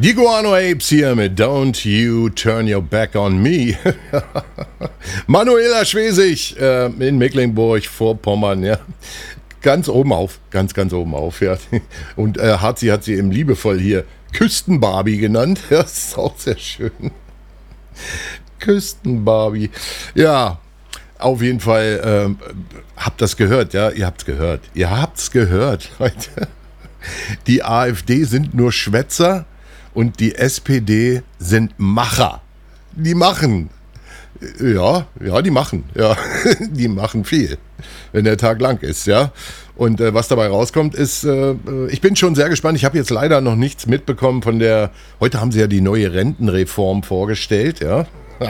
Die Guano Apes hier mit Don't You Turn Your Back on Me. Manuela Schwesig in Mecklenburg-Vorpommern, ja. Ganz oben auf, ganz oben auf, ja. Und hat sie eben liebevoll hier Küstenbarbie genannt. Ja, das ist auch sehr schön. Küstenbarbie. Ja, auf jeden Fall, habt das gehört, ja. Ihr habt's gehört, Leute. Die AfD sind nur Schwätzer. Und die SPD sind Macher. Die machen. Ja, die machen. Ja, die machen viel, wenn der Tag lang ist, ja. Und was dabei rauskommt, ist, ich bin schon sehr gespannt. Ich habe jetzt leider noch nichts mitbekommen von der, heute haben sie ja die neue Rentenreform vorgestellt, ja.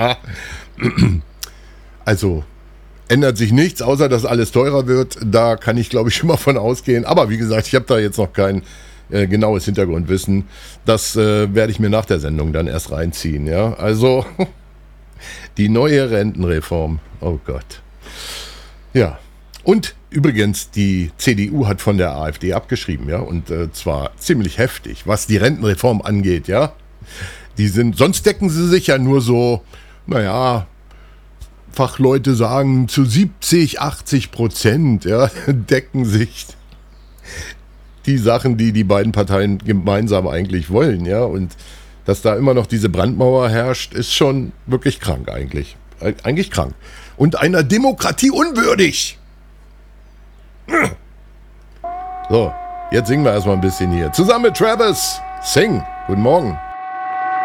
Also, ändert sich nichts, außer dass alles teurer wird. Da kann ich, glaube ich, schon mal von ausgehen. Aber wie gesagt, ich habe da jetzt noch kein genaues Hintergrundwissen. Das werde ich mir nach der Sendung dann erst reinziehen. Ja? Also die neue Rentenreform. Oh Gott. Ja. Und übrigens, die CDU hat von der AfD abgeschrieben. Ja? Und zwar ziemlich heftig, was die Rentenreform angeht. Ja? Sonst decken sie sich ja nur so, naja, Fachleute sagen zu 70-80%, ja, decken sich die Sachen, die die beiden Parteien gemeinsam eigentlich wollen, ja, und dass da immer noch diese Brandmauer herrscht, ist schon wirklich krank eigentlich. Eigentlich krank. Und einer Demokratie unwürdig. So, jetzt singen wir erstmal ein bisschen hier. Zusammen mit Travis. Sing. Guten Morgen.